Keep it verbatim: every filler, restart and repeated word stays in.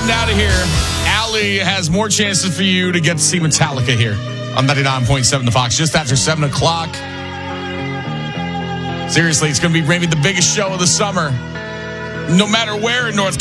getting out of here. Allie has more chances for you to get to see Metallica here on ninety-nine point seven The Fox just after seven o'clock. Seriously, it's going to be maybe the biggest show of the summer. No matter where in North